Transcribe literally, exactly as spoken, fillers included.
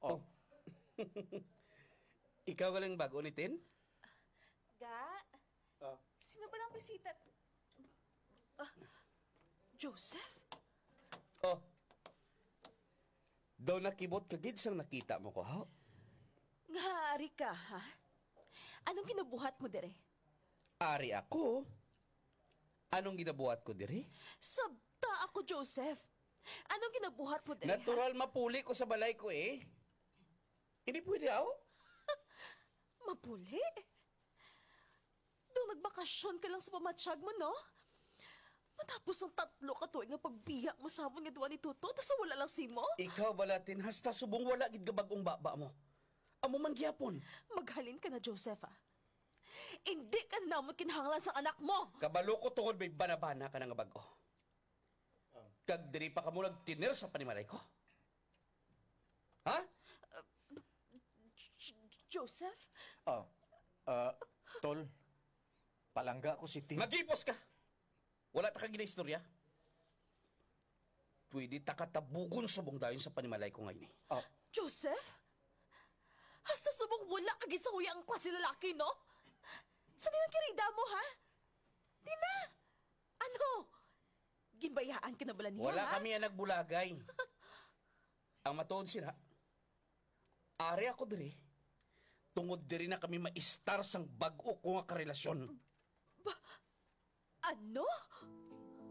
Oh. Ikaw galing bago ni Tin? Ga? Oh. Sino ba lang bisita? Ah, Joseph? Oh. Daw nakibot ka gid sang nakita mo ko, ha? Nga, ka, ha? Anong kinabuhat mo, dire? Ari ako. Anong ginabuhat ko diri? Sabta ako, Joseph. Anong kinabuhat mo, dire, Natural mapuli ko sa balay ko eh. Hindi pwede ako. ha? Mapuli? Doon nagbakasyon ka lang sa pamatsyag mo, no? Matapos ang tatlo ka tuwing nga pagbiyak mo sa amon nga duwa ni Tuto, tas wala lang si mo? Ikaw balatin, hasta subong wala gid gabagong baba mo. Amo man gyapon. Maghalin ka na, Joseph, ha? Hindi ka na mo kinahanglan sa anak mo! Kabalo ko tungod may banabana ka na nga bago. Kag diri pa ka mo nagtiner sa panimalay ko. Ha? J- Joseph? Ah, ah, tol, palangga ko si Tin. Magipos ka! Wala ta ka gina-istorya. Pwede ta katabugon subong dayon sa panimalay ko ngayon eh. Ah, Joseph? Hasta subong wala kagi sa huya ang klase lalaki, no? Sa dinagkirida mo, ha? Di na! Ano? Gimbayaan ka na bala niya, Wala ha? kami ang nagbulagay. Ang matuod sila, ari ako diri, tungod diri na kami ma-star sang bag-o ko nga karelasyon. Ano?